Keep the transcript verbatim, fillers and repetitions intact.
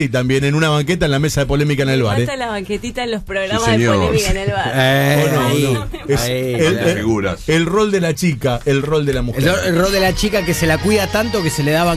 Y también en una banqueta en la mesa de polémica en el bar. Me ¿eh? encanta la banquetita en los programas Sí, de señor. polémica en el bar. Eh, Oh, no, ahí, no. Es ahí, el, las el- figuras. el rol de la chica, el rol de la mujer. el, el rol de la chica que se la cuida tanto que se le daban